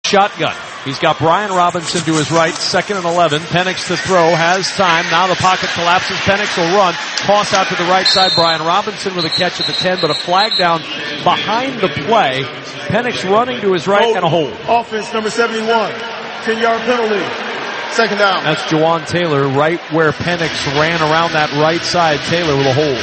shotgun. He's got Brian Robinson to his right, 2nd and 11. Penix to throw, has time. Now the pocket collapses. Penix will run. Toss out to the right side. Brian Robinson with a catch at the 10, but a flag down behind the play. Penix running to his right and a hold. Offense number 71. 10-yard penalty. 2nd down. That's Jawan Taylor right where Penix ran around that right side. Taylor with a hold.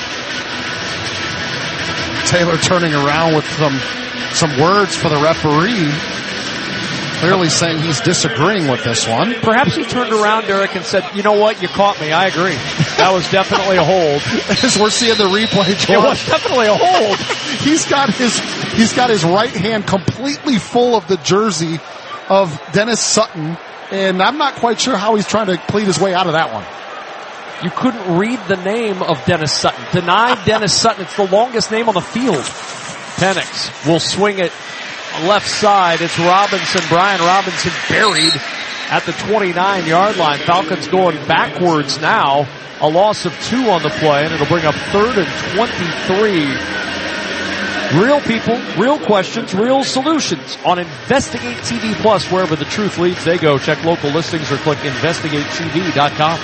Taylor turning around with some words for the referee. Clearly saying he's disagreeing with this one. Perhaps he turned around, Derek, and said, you know what, you caught me. I agree. That was definitely a hold. As we're seeing the replay, George, it was definitely a hold. He's got his right hand completely full of the jersey of Dennis Sutton, and I'm not quite sure how he's trying to plead his way out of that one. You couldn't read the name of Dennis Sutton. Denied Dennis Sutton. It's the longest name on the field. Penix will swing it left side. It's Robinson. Brian Robinson buried at the 29-yard line. Falcons going backwards now. A loss of 2 on the play, and it'll bring up 3rd and 23. Real people, real questions, real solutions on Investigate TV Plus. Wherever the truth leads, they go. Check local listings or click investigatetv.com.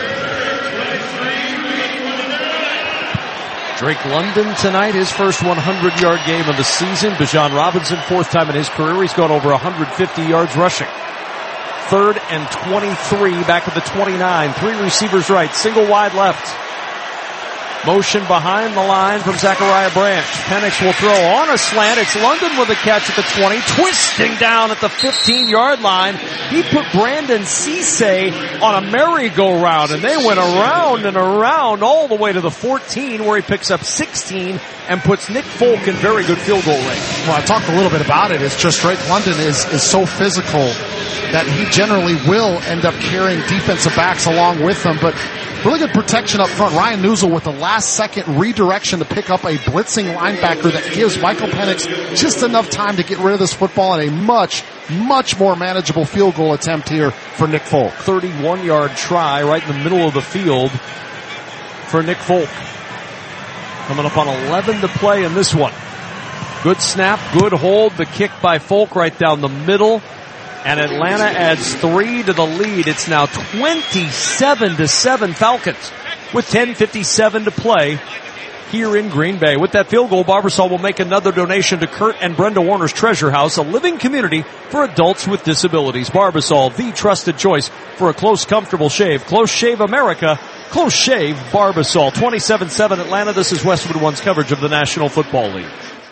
Drake London tonight, his first 100-yard game of the season. Bijan Robinson, 4th time in his career. He's gone over 150 yards rushing. 3rd and 23, back at the 29. 3 receivers right, single wide left. Motion behind the line from Zachariah Branch. Penix will throw on a slant. It's London with a catch at the 20, twisting down at the 15-yard line. He put Brandon Cisse on a merry-go-round, and they went around and around all the way to the 14, where he picks up 16 and puts Nick Folk in very good field goal range. Well, I talked a little bit about it. It's just Drake London is so physical that he generally will end up carrying defensive backs along with him, but really good protection up front. Ryan Newsel with the last-second redirection to pick up a blitzing linebacker that gives Michael Penix just enough time to get rid of this football and a much, much more manageable field goal attempt here for Nick Folk. 31-yard try right in the middle of the field for Nick Folk. Coming up on 11 to play in this one. Good snap, good hold. The kick by Folk right down the middle. And Atlanta adds 3 to the lead. It's now 27-7 Falcons with 10:57 to play here in Green Bay. With that field goal, Barbasol will make another donation to Kurt and Brenda Warner's Treasure House, a living community for adults with disabilities. Barbasol, the trusted choice for a close, comfortable shave. Close Shave America. Close Shave Barbasol. 27-7 Atlanta. This is Westwood One's coverage of the National Football League.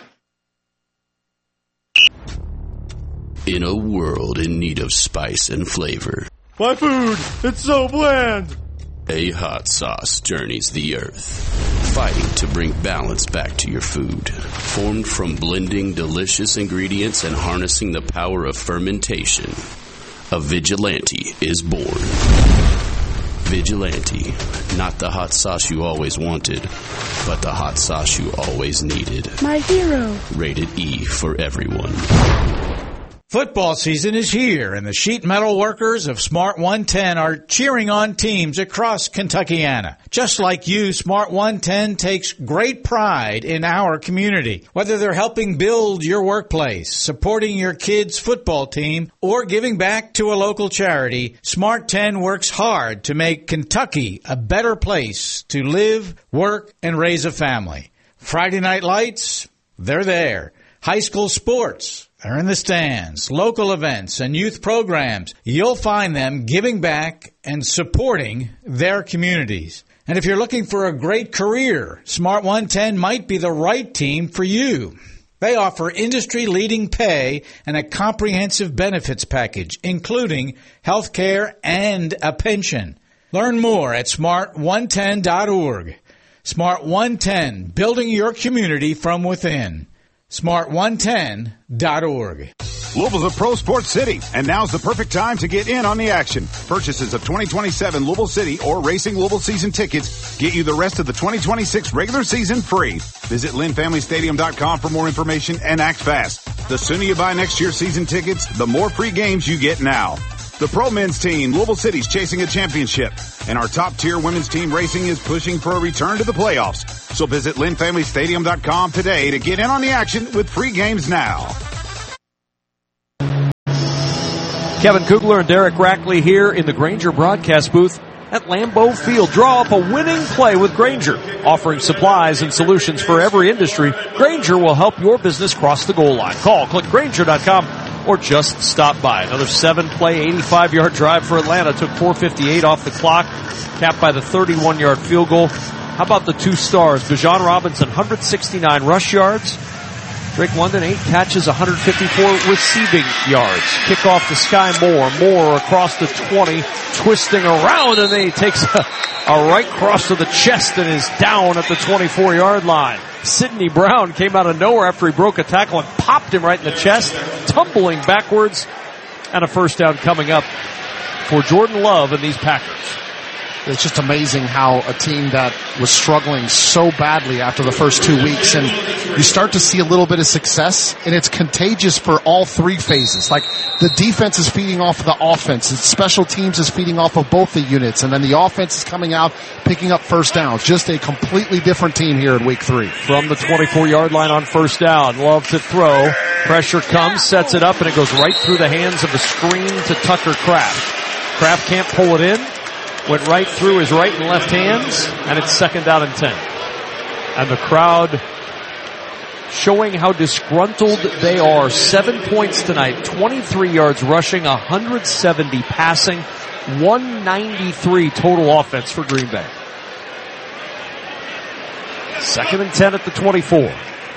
In a world in need of spice and flavor, my food, it's so bland. A hot sauce journeys the earth, fighting to bring balance back to your food. Formed from blending delicious ingredients and harnessing the power of fermentation, a Vigilante is born. Vigilante, not the hot sauce you always wanted, but the hot sauce you always needed. My hero. Rated E for everyone. Football season is here, and the sheet metal workers of Smart 110 are cheering on teams across Kentuckiana. Just like you, Smart 110 takes great pride in our community. Whether they're helping build your workplace, supporting your kids' football team, or giving back to a local charity, Smart 10 works hard to make Kentucky a better place to live, work, and raise a family. Friday Night Lights, they're there. High school sports, they're in the stands. Local events and youth programs, you'll find them giving back and supporting their communities. And if you're looking for a great career, Smart 110 might be the right team for you. They offer industry-leading pay and a comprehensive benefits package, including health care and a pension. Learn more at smart110.org. Smart 110, building your community from within. Smart110.org. Louisville's a pro sports city, and now's the perfect time to get in on the action. Purchases of 2027 Louisville City or Racing Louisville season tickets get you the rest of the 2026 regular season free. Visit LynnFamilyStadium.com for more information and act fast. The sooner you buy next year's season tickets, the more free games you get now. The pro men's team, Louisville City's chasing a championship, and our top-tier women's team racing is pushing for a return to the playoffs. So visit LynnFamilyStadium.com today to get in on the action with free games now. Kevin Kugler and Derek Rackley here in the Grainger broadcast booth at Lambeau Field. Draw up a winning play with Grainger. Offering supplies and solutions for every industry, Grainger will help your business cross the goal line. Call, click Grainger.com, or just stop by. Another 7-play, 85-yard drive for Atlanta. Took 4:58 off the clock, capped by the 31-yard field goal. How about the two stars? Bijan Robinson, 169 rush yards. Drake London, 8 catches, 154 receiving yards. Kickoff to Sky Moore. Moore across the 20, twisting around, and then he takes a right cross to the chest and is down at the 24-yard line. Sidney Brown came out of nowhere after he broke a tackle and popped him right in the chest, tumbling backwards, and a first down coming up for Jordan Love and these Packers. It's just amazing how a team that was struggling so badly after the first 2 weeks, and you start to see a little bit of success, and it's contagious for all three phases. Like, the defense is feeding off of the offense, and special teams is feeding off of both the units, and then the offense is coming out, picking up first downs. Just a completely different team here in week 3. From the 24-yard line on first down, Love to throw. Pressure comes, sets it up, and it goes right through the hands of the screen to Tucker Kraft. Kraft can't pull it in. Went right through his right and left hands, and it's 2nd down and 10. And the crowd showing how disgruntled they are. 7 points tonight, 23 yards rushing, 170 passing, 193 total offense for Green Bay. 2nd and 10 at the 24.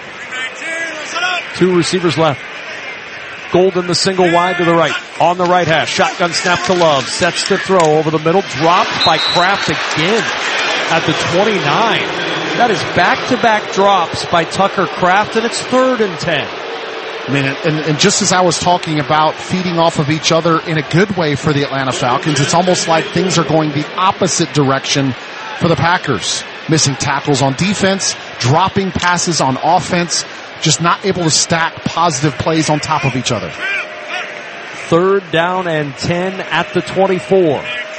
2 receivers left. Golden the single wide to the right. On the right hash. Shotgun snap to Love. Sets to throw over the middle. Dropped by Kraft again at the 29. That is back-to-back drops by Tucker Kraft, and it's 3rd and 10. I mean, and just as I was talking about feeding off of each other in a good way for the Atlanta Falcons, it's almost like things are going the opposite direction for the Packers. Missing tackles on defense, dropping passes on offense, just not able to stack positive plays on top of each other. 3rd down and 10 at the 24.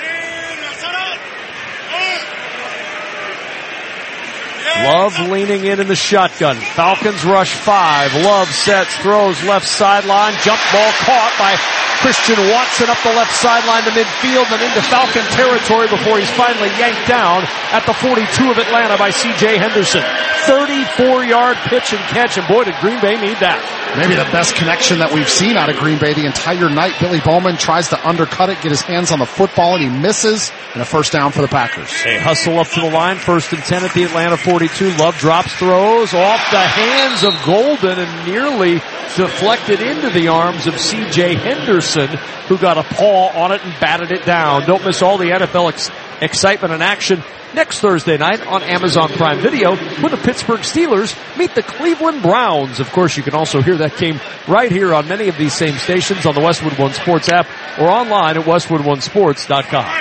Love leaning in the shotgun. Falcons rush 5. Love sets, throws left sideline. Jump ball caught by Christian Watson up the left sideline to midfield and into Falcon territory before he's finally yanked down at the 42 of Atlanta by C.J. Henderson. 34-yard pitch and catch, and boy, did Green Bay need that. Maybe the best connection that we've seen out of Green Bay the entire night. Billy Bowman tries to undercut it, get his hands on the football, and he misses, and a first down for the Packers. They hustle up to the line, 1st and 10 at the Atlanta 42. Love drops, throws off the hands of Golden and nearly deflected into the arms of C.J. Henderson, who got a paw on it and batted it down. Don't miss all the NFL excitement and action next Thursday night on Amazon Prime Video when the Pittsburgh Steelers meet the Cleveland Browns. Of course, you can also hear that game right here on many of these same stations on the Westwood One Sports app or online at westwoodonesports.com.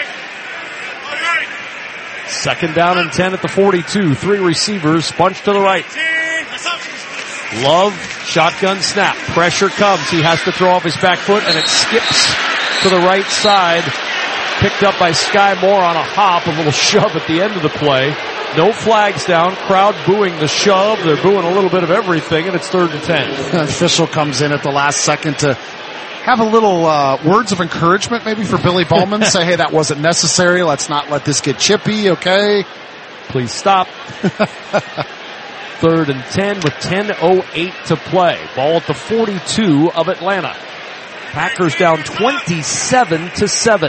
2nd down and 10 at the 42. 3 receivers, bunch to the right. Love, shotgun snap. Pressure comes. He has to throw off his back foot, and it skips to the right side. Picked up by Sky Moore on a hop, a little shove at the end of the play. No flags down. Crowd booing the shove. They're booing a little bit of everything, and it's 3rd and 10. Official comes in at the last second to have a little words of encouragement maybe for Billy Bowman. Say, hey, that wasn't necessary. Let's not let this get chippy, okay? Please stop. 3rd and 10 with 10:08 to play. Ball at the 42 of Atlanta. Packers down 27-7.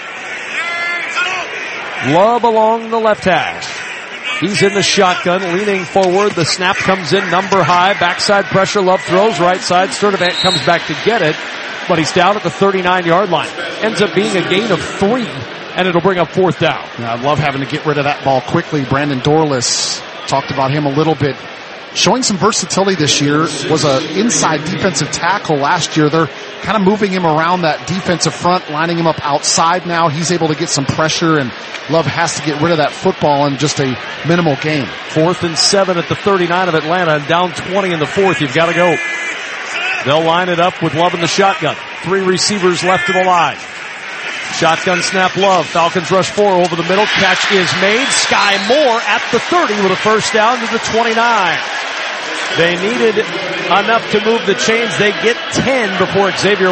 Love along the left hash. He's in the shotgun, leaning forward. The snap comes in, number high. Backside pressure, Love throws, right side. Sturdivant comes back to get it, but he's down at the 39-yard line. Ends up being a gain of 3, and it'll bring up 4th down. Yeah, I love having to get rid of that ball quickly. Brandon Dorless, talked about him a little bit. Showing some versatility this year, was an inside defensive tackle last year. They're kind of moving him around that defensive front, lining him up outside now. He's able to get some pressure, and Love has to get rid of that football in just a minimal gain. 4th and 7 at the 39 of Atlanta, and down 20 in the 4th. You've got to go. They'll line it up with Love in the shotgun. 3 receivers left to the line. Shotgun snap, Love. Falcons rush 4 over the middle. Catch is made. Sky Moore at the 30 with a first down to the 29. They needed enough to move the chains. They get 10 before Xavier Watson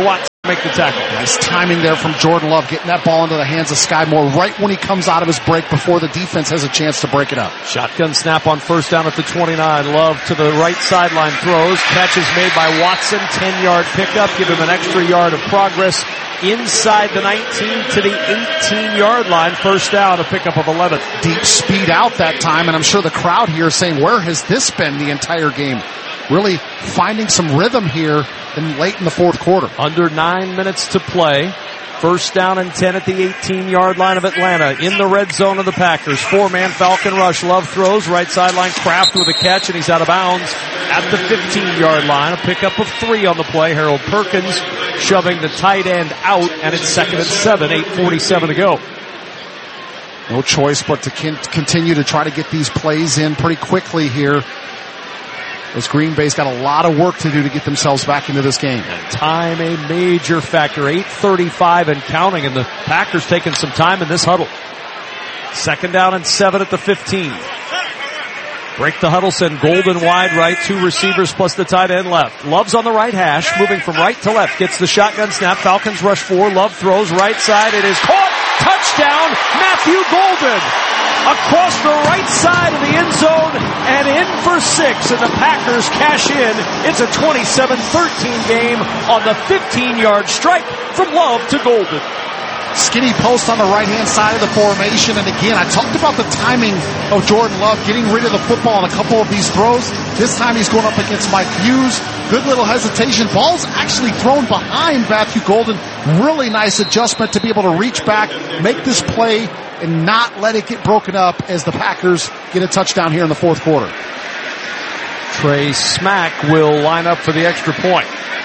make the tackle. Nice timing there from Jordan Love, getting that ball into the hands of Sky Moore right when he comes out of his break before the defense has a chance to break it up. Shotgun snap on first down at the 29. Love to the right sideline throws. Catch is made by Watson. 10-yard pickup. Give him an extra yard of progress inside the 19 to the 18-yard line. First down, a pickup of 11. Deep speed out that time, and I'm sure the crowd here is saying, where has this been the entire game? Really finding some rhythm here late in the fourth quarter. Under 9 minutes to play. First down and 10 at the 18-yard line of Atlanta. In the red zone of the Packers. 4-man Falcon rush. Love throws. Right sideline. Kraft with a catch, and he's out of bounds at the 15-yard line. A pickup of 3 on the play. Harold Perkins shoving the tight end out, and it's 2nd and 7. 8:47 to go. No choice but to continue to try to get these plays in pretty quickly here, as Green Bay's got a lot of work to do to get themselves back into this game. And time a major factor. 8:35 and counting, and the Packers taking some time in this huddle. 2nd down and 7 at the 15. Break the huddle, send Golden wide right, 2 receivers plus the tight end left. Love's on the right hash, moving from right to left, gets the shotgun snap. Falcons rush 4. Love throws right side. It is caught. Touchdown, Matthew Golden. Across the right side of the end zone and in for 6, and the Packers cash in. It's a 27-13 game on the 15-yard strike from Love to Golden. Skinny post on the right-hand side of the formation, and again, I talked about the timing of Jordan Love getting rid of the football on a couple of these throws. This time he's going up against Mike Hughes. Good little hesitation. Ball's actually thrown behind Matthew Golden. Really nice adjustment to be able to reach back, make this play, and not let it get broken up as the Packers get a touchdown here in the fourth quarter. Trey Smack will line up for the extra point.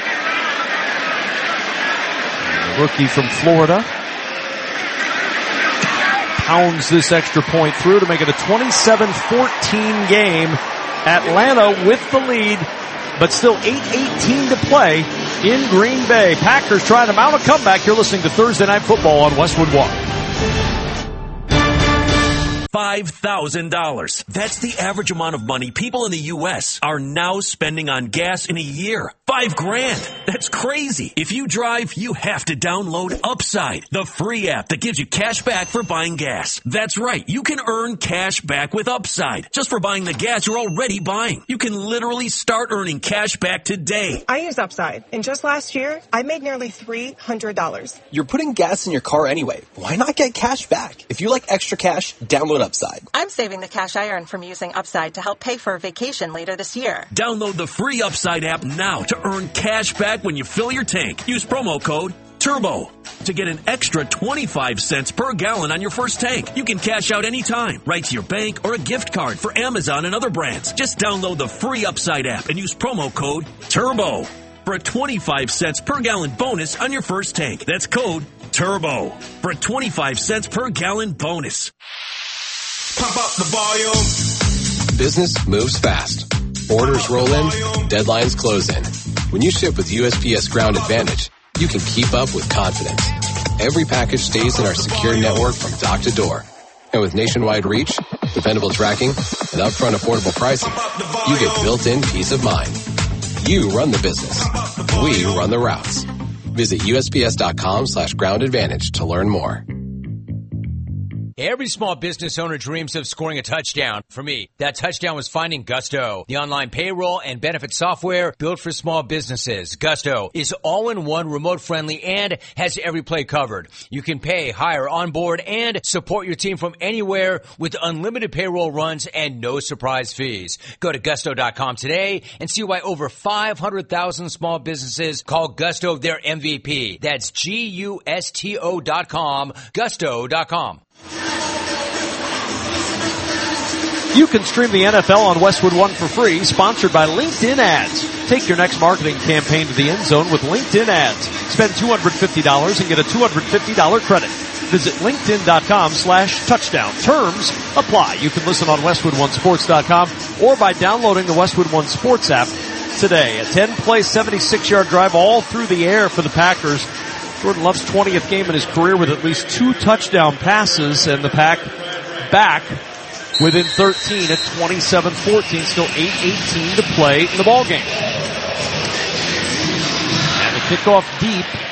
Rookie from Florida pounds this extra point through to make it a 27-14 game. Atlanta with the lead, but still 8:18 to play in Green Bay. Packers trying to mount a comeback. You're listening to Thursday Night Football on Westwood One. $5,000. That's the average amount of money people in the U.S. are now spending on gas in a year. $5,000. That's crazy. If you drive, you have to download Upside, the free app that gives you cash back for buying gas. That's right. You can earn cash back with Upside just for buying the gas you're already buying. You can literally start earning cash back today. I use Upside, and just last year, I made nearly $300. You're putting gas in your car anyway. Why not get cash back? If you like extra cash, download Upside. I'm saving the cash I earn from using Upside to help pay for a vacation later this year. Download the free Upside app now to earn cash back when you fill your tank. Use promo code TURBO to get an extra 25 cents per gallon on your first tank. You can cash out anytime, right to your bank or a gift card for Amazon and other brands. Just download the free Upside app and use promo code TURBO for a 25 cents per gallon bonus on your first tank. That's code TURBO for a 25 cents per gallon bonus. Pump up the volume. Business moves fast. Orders roll in, deadlines close in. When you ship with USPS Ground Advantage, you can keep up with confidence. Every package stays in our secure network from dock to door. And with nationwide reach, dependable tracking, and upfront affordable pricing, you get built-in peace of mind. You run the business. We run the routes. Visit USPS.com/Ground Advantage to learn more. Every small business owner dreams of scoring a touchdown. For me, that touchdown was finding Gusto, the online payroll and benefit software built for small businesses. Gusto is all-in-one, remote-friendly, and has every play covered. You can pay, hire, onboard, and support your team from anywhere with unlimited payroll runs and no surprise fees. Go to Gusto.com today and see why over 500,000 small businesses call Gusto their MVP. That's Gusto.com, Gusto.com. You can stream the NFL on Westwood One for free, sponsored by LinkedIn Ads. Take your next marketing campaign to the end zone with LinkedIn Ads. Spend $250 and get a $250 credit. Visit LinkedIn.com/touchdown. Terms apply. You can listen on WestwoodOneSports.com or by downloading the Westwood One Sports app today. A 10-play, 76-yard drive all through the air for the Packers. Jordan Love's 20th game in his career with at least 2 touchdown passes, and the Pack back within 13 at 27-14. Still 8:18 to play in the ballgame. And the kickoff deep